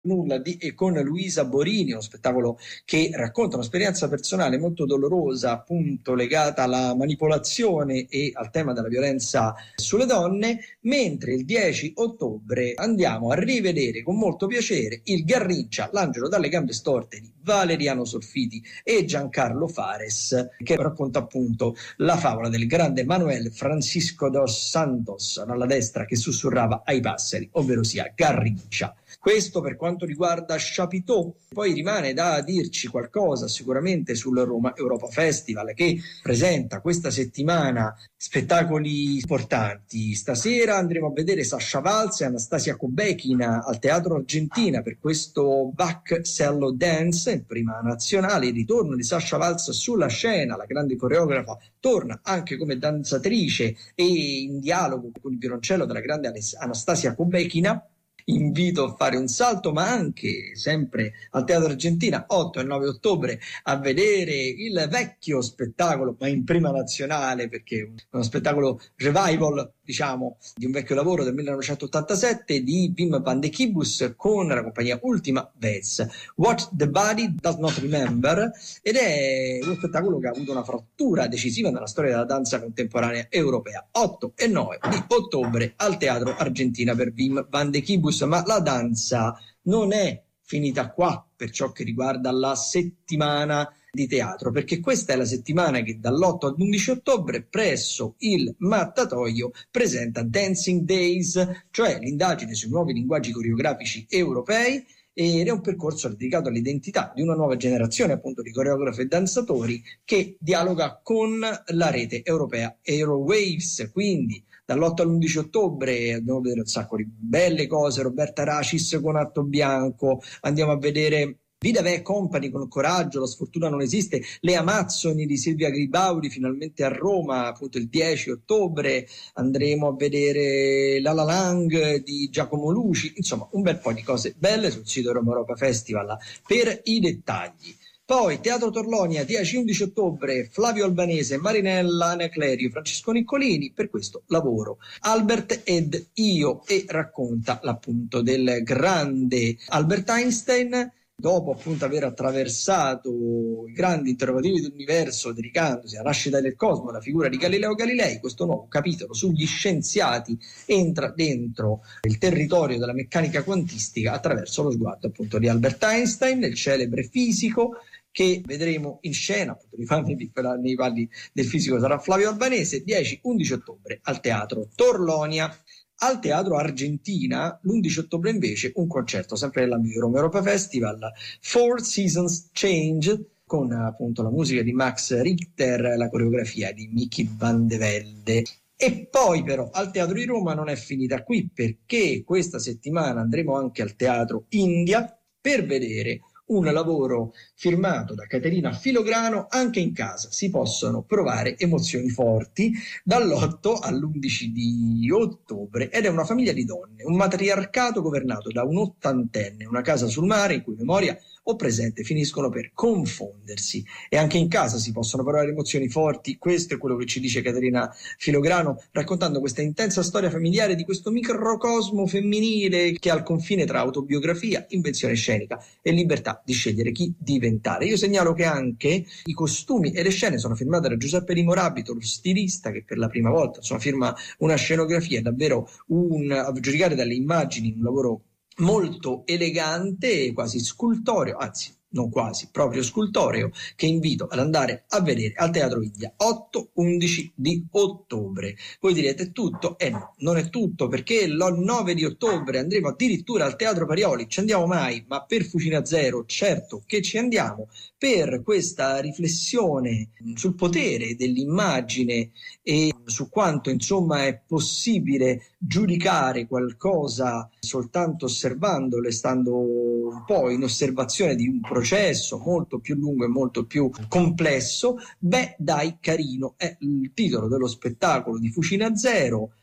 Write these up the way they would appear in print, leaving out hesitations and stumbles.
Nulla di e con Luisa Borini, uno spettacolo che racconta un'esperienza personale molto dolorosa, appunto legata alla manipolazione e al tema della violenza sulle donne, mentre il 10 ottobre andiamo a rivedere con molto piacere il Garrincia, l'angelo dalle gambe storte di Valeriano Solfiti e Giancarlo Fares, che racconta appunto la favola del grande Manuel Francisco dos Santos alla destra che sussurrava ai passeri, ovvero sia Garrincia. Questo per quanto riguarda Chapiteau. Poi rimane da dirci qualcosa sicuramente sul Roma Europa Festival, che presenta questa settimana spettacoli importanti. Stasera andremo a vedere Sasha Valls e Anastasia Kubekina al Teatro Argentina per questo Bach Cello Dance in prima nazionale. Il ritorno di Sasha Valls sulla scena, la grande coreografa torna anche come danzatrice e in dialogo con il violoncello della grande Anastasia Kubekina. Invito a fare un salto, ma anche sempre al Teatro Argentina 8 e 9 ottobre a vedere il vecchio spettacolo, ma in prima nazionale, perché è uno spettacolo revival, diciamo, di un vecchio lavoro del 1987 di Wim van de Kibus con la compagnia Ultima Vez, What the Body Does Not Remember, ed è uno spettacolo che ha avuto una frattura decisiva nella storia della danza contemporanea europea. 8 e 9 di ottobre al Teatro Argentina per Wim van de Kibus. Ma la danza non è finita qua per ciò che riguarda la settimana di teatro, perché questa è la settimana che dall'8 all'11 ottobre presso il Mattatoio presenta Dancing Days, cioè l'indagine sui nuovi linguaggi coreografici europei, ed è un percorso dedicato all'identità di una nuova generazione appunto di coreografi e danzatori che dialoga con la rete europea Eurowaves. Quindi dall'8 all'11 ottobre andiamo a vedere un sacco di belle cose, Roberta Racis con Atto Bianco, andiamo a vedere Vida Ve Company con Coraggio, La sfortuna non esiste, Le Amazzoni di Silvia Gribaudi finalmente a Roma, appunto il 10 ottobre, andremo a vedere La La Lang di Giacomo Luci, insomma un bel po' di cose belle sul sito Roma Europa Festival per i dettagli. Poi Teatro Torlonia 10-11 ottobre, Flavio Albanese, Marinella Neclerio, Francesco Niccolini per questo lavoro Albert ed io, e racconta l'appunto del grande Albert Einstein. Dopo appunto aver attraversato i grandi interrogativi dell'universo, dedicandosi alla nascita del cosmo, alla figura di Galileo Galilei, questo nuovo capitolo sugli scienziati entra dentro il territorio della meccanica quantistica attraverso lo sguardo appunto di Albert Einstein, il celebre fisico, che vedremo in scena, appunto nei panni del fisico sarà Flavio Albanese, 10-11 ottobre al Teatro Torlonia. Al Teatro Argentina, l'11 ottobre invece, un concerto sempre nell'ambito di Roma Europa Festival, Four Seasons Change, con appunto la musica di Max Richter, la coreografia di Mickey Van de Velde. E poi però al Teatro di Roma non è finita qui, perché questa settimana andremo anche al Teatro India per vedere un lavoro firmato da Caterina Filograno. Anche in casa si possono provare emozioni forti dall'8 all'11 di ottobre, ed è una famiglia di donne, un matriarcato governato da un ottantenne, una casa sul mare in cui memoria o presente finiscono per confondersi, e anche in casa si possono provare emozioni forti. Questo è quello che ci dice Caterina Filograno, raccontando questa intensa storia familiare di questo microcosmo femminile che è al confine tra autobiografia, invenzione scenica e libertà di scegliere chi diventare. Io segnalo che anche i costumi e le scene sono firmate da Giuseppe Di Morabito, lo stilista, che per la prima volta firma una scenografia, davvero a giudicare dalle immagini un lavoro molto elegante, quasi scultoreo, anzi non quasi, proprio scultoreo, che invito ad andare a vedere al Teatro India 8-11 di ottobre. Voi direte è tutto? No, non è tutto, perché il 9 di ottobre andremo addirittura al Teatro Parioli. Ci andiamo mai? Ma per Fucina Zero certo che ci andiamo, per questa riflessione sul potere dell'immagine e su quanto insomma è possibile giudicare qualcosa soltanto osservandolo e stando un po' in osservazione di un processo molto più lungo e molto più complesso. Beh, dai, carino è il titolo dello spettacolo di Fucina Zero,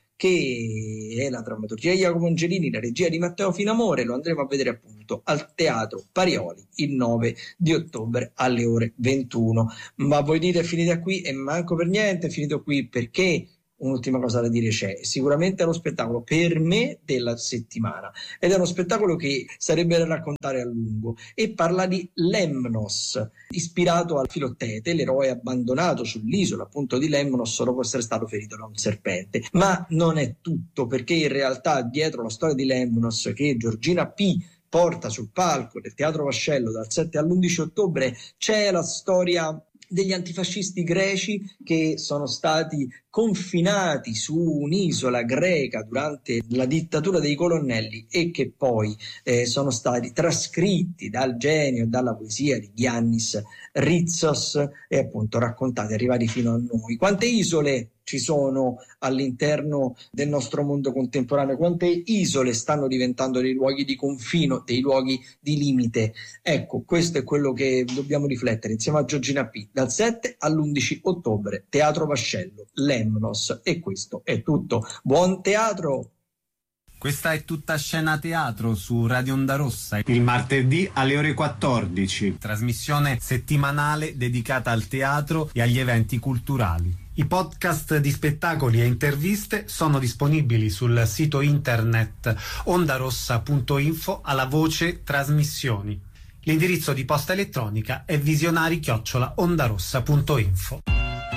che è la drammaturgia di Jacopo Angelini, la regia di Matteo Finamore. Lo andremo a vedere appunto al Teatro Parioli il 9 di ottobre alle ore 21. Ma voi dite è finita qui? E manco per niente è finito qui, perché un'ultima cosa da dire c'è. Sicuramente è lo spettacolo per me della settimana ed è uno spettacolo che sarebbe da raccontare a lungo e parla di Lemnos, ispirato al Filottete, l'eroe abbandonato sull'isola appunto di Lemnos dopo essere stato ferito da un serpente. Ma non è tutto, perché in realtà dietro la storia di Lemnos che Giorgina P porta sul palco del Teatro Vascello dal 7 all'11 ottobre c'è la storia degli antifascisti greci che sono stati confinati su un'isola greca durante la dittatura dei colonnelli e che poi sono stati trascritti dal genio e dalla poesia di Giannis Ritsos e appunto raccontati, arrivati fino a noi. Quante isole ci sono all'interno del nostro mondo contemporaneo, quante isole stanno diventando dei luoghi di confino, dei luoghi di limite. Ecco, questo è quello che dobbiamo riflettere insieme a Giorgina P. Dal 7 all'11 ottobre, Teatro Vascello, Lemnos, e questo è tutto. Buon teatro! Questa è Tutta Scena Teatro su Radio Onda Rossa. Il martedì alle ore 14. Trasmissione settimanale dedicata al teatro e agli eventi culturali. I podcast di spettacoli e interviste sono disponibili sul sito internet ondarossa.info alla voce trasmissioni. L'indirizzo di posta elettronica è visionari@ondarossa.info.